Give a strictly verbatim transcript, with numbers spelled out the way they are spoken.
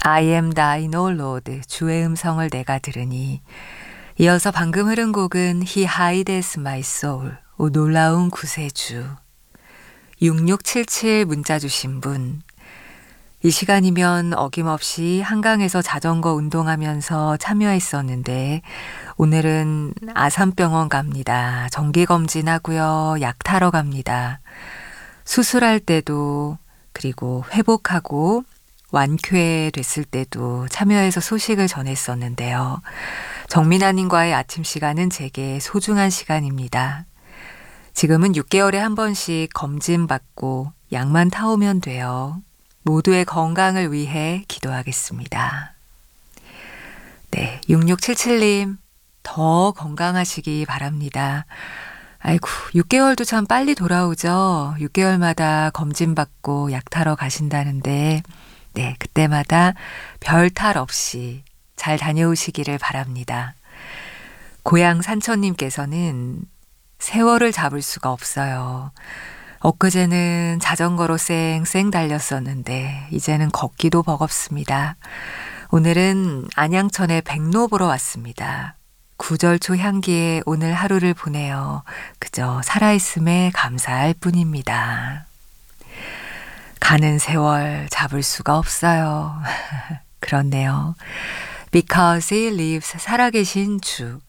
I am thine, O Lord. 주의 음성을 내가 들으니. 이어서 방금 흐른 곡은 He hides my soul. 오, 놀라운 구세주. 육육칠칠 문자 주신 분. 이 시간이면 어김없이 한강에서 자전거 운동하면서 참여했었는데 오늘은 아산병원 갑니다. 정기검진하고요. 약 타러 갑니다. 수술할 때도 그리고 회복하고 완쾌됐을 때도 참여해서 소식을 전했었는데요. 정민아님과의 아침 시간은 제게 소중한 시간입니다. 지금은 육 개월에 한 번씩 검진받고 약만 타오면 돼요. 모두의 건강을 위해 기도하겠습니다. 네, 육육칠칠님 더 건강하시기 바랍니다. 아이고, 육 개월도 참 빨리 돌아오죠. 육 개월마다 검진받고 약 타러 가신다는데 네, 그때마다 별 탈 없이 잘 다녀오시기를 바랍니다. 고향 산천님께서는 세월을 잡을 수가 없어요. 엊그제는 자전거로 쌩쌩 달렸었는데 이제는 걷기도 버겁습니다. 오늘은 안양천에 백로 보러 왔습니다. 구절초 향기에 오늘 하루를 보내요. 그저 살아있음에 감사할 뿐입니다. 가는 세월 잡을 수가 없어요. 그렇네요. Because he lives, 살아계신 주.